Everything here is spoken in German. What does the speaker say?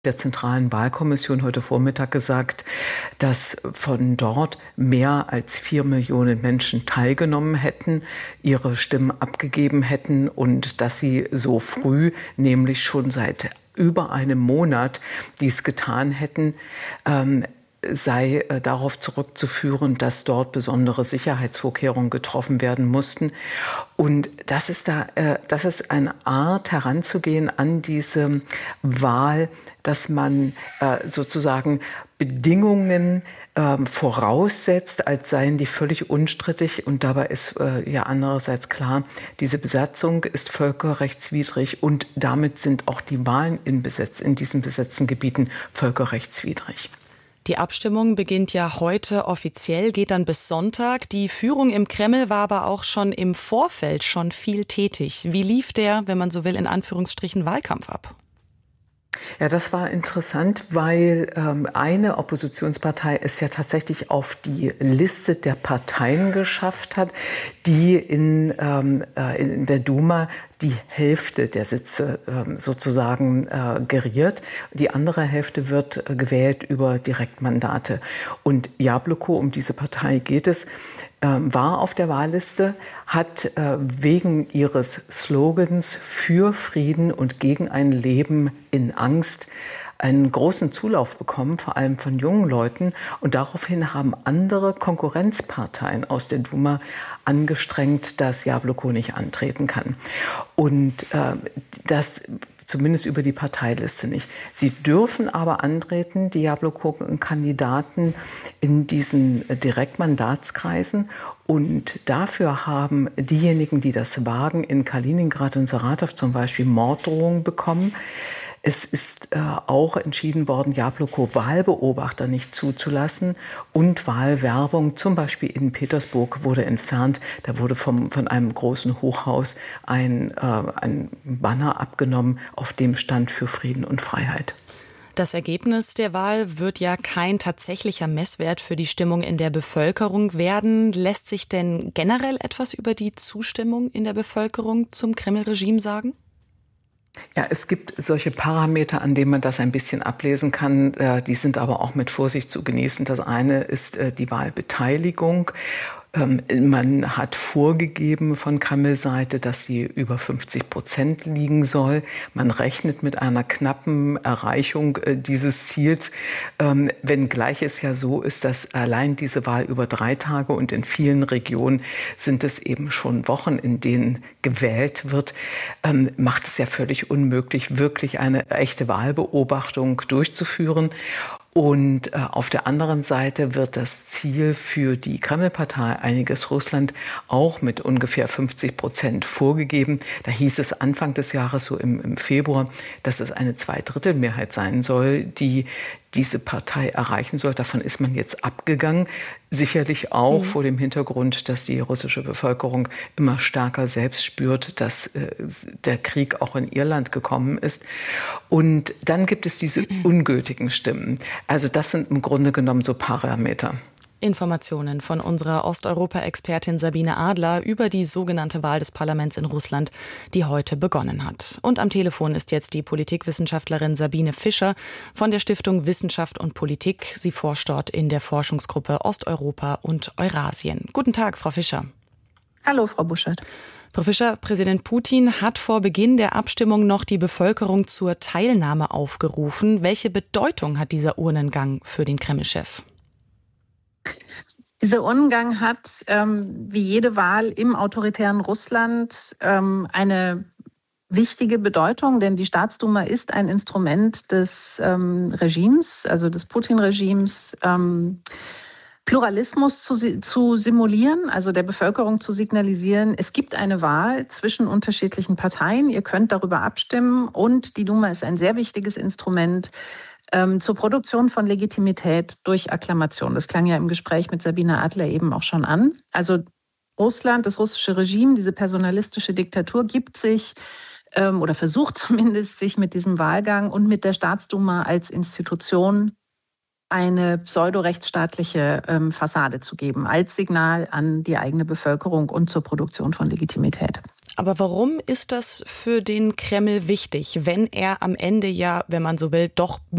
der Zentralen Wahlkommission heute Vormittag gesagt, dass von dort mehr als 4 Millionen Menschen teilgenommen hätten, ihre Stimmen abgegeben hätten und dass sie so früh, nämlich schon seit über einem Monat, dies getan hätten, sei darauf zurückzuführen, dass dort besondere Sicherheitsvorkehrungen getroffen werden mussten. Und das ist eine Art heranzugehen an diese Wahl, dass man sozusagen Bedingungen voraussetzt, als seien die völlig unstrittig. Und dabei ist ja andererseits klar, diese Besatzung ist völkerrechtswidrig und damit sind auch die Wahlen in diesen besetzten Gebieten völkerrechtswidrig. Die Abstimmung beginnt ja heute offiziell, geht dann bis Sonntag. Die Führung im Kreml war aber auch schon im Vorfeld schon viel tätig. Wie lief der, wenn man so will, in Anführungsstrichen Wahlkampf ab? Ja, das war interessant, weil eine Oppositionspartei es ja tatsächlich auf die Liste der Parteien geschafft hat, die in der Duma die Hälfte der Sitze sozusagen geriert. Die andere Hälfte wird gewählt über Direktmandate. Und Jabloko, um diese Partei geht es, war auf der Wahlliste, hat wegen ihres Slogans für Frieden und gegen ein Leben in Angst einen großen Zulauf bekommen, vor allem von jungen Leuten. Und daraufhin haben andere Konkurrenzparteien aus der Duma angestrengt, dass Jabloko nicht antreten kann. Und das zumindest über die Parteiliste nicht. Sie dürfen aber antreten, die Jabloko-Kandidaten, in diesen Direktmandatskreisen. Und dafür haben diejenigen, die das wagen, in Kaliningrad und Saratow zum Beispiel Morddrohungen bekommen. Es ist auch entschieden worden, Jabloko Wahlbeobachter nicht zuzulassen und Wahlwerbung, zum Beispiel in Petersburg, wurde entfernt. Da wurde von einem großen Hochhaus ein Banner abgenommen, auf dem stand für Frieden und Freiheit. Das Ergebnis der Wahl wird ja kein tatsächlicher Messwert für die Stimmung in der Bevölkerung werden. Lässt sich denn generell etwas über die Zustimmung in der Bevölkerung zum Kreml-Regime sagen? Ja, es gibt solche Parameter, an denen man das ein bisschen ablesen kann. Die sind aber auch mit Vorsicht zu genießen. Das eine ist die Wahlbeteiligung. Man hat vorgegeben von Kreml-Seite, dass sie über 50% liegen soll. Man rechnet mit einer knappen Erreichung dieses Ziels, wenngleich es ja so ist, dass allein diese Wahl über 3 Tage und in vielen Regionen sind es eben schon Wochen, in denen gewählt wird, macht es ja völlig unmöglich, wirklich eine echte Wahlbeobachtung durchzuführen. Und auf der anderen Seite wird das Ziel für die Kreml-Partei Einiges Russland auch mit ungefähr 50% vorgegeben. Da hieß es Anfang des Jahres, so im Februar, dass es eine Zweidrittelmehrheit sein soll, die diese Partei erreichen soll. Davon ist man jetzt abgegangen. Sicherlich auch vor dem Hintergrund, dass die russische Bevölkerung immer stärker selbst spürt, dass der Krieg auch in ihr Land gekommen ist. Und dann gibt es diese ungültigen Stimmen. Also das sind im Grunde genommen so Parameter. Informationen von unserer Osteuropa-Expertin Sabine Adler über die sogenannte Wahl des Parlaments in Russland, die heute begonnen hat. Und am Telefon ist jetzt die Politikwissenschaftlerin Sabine Fischer von der Stiftung Wissenschaft und Politik. Sie forscht dort in der Forschungsgruppe Osteuropa und Eurasien. Guten Tag, Frau Fischer. Hallo, Frau Buschert. Frau Fischer, Präsident Putin hat vor Beginn der Abstimmung noch die Bevölkerung zur Teilnahme aufgerufen. Welche Bedeutung hat dieser Urnengang für den Kreml-Chef? Dieser Urnengang hat, wie jede Wahl im autoritären Russland, eine wichtige Bedeutung, denn die Staatsduma ist ein Instrument des Regimes, also des Putin-Regimes, Pluralismus zu simulieren, also der Bevölkerung zu signalisieren, es gibt eine Wahl zwischen unterschiedlichen Parteien, ihr könnt darüber abstimmen und die Duma ist ein sehr wichtiges Instrument zur Produktion von Legitimität durch Akklamation. Das klang ja im Gespräch mit Sabine Adler eben auch schon an. Also Russland, das russische Regime, diese personalistische Diktatur gibt sich oder versucht zumindest, sich mit diesem Wahlgang und mit der Staatsduma als Institution eine pseudo-rechtsstaatliche Fassade zu geben, als Signal an die eigene Bevölkerung und zur Produktion von Legitimität. Aber warum ist das für den Kreml wichtig, wenn er am Ende ja, wenn man so will, doch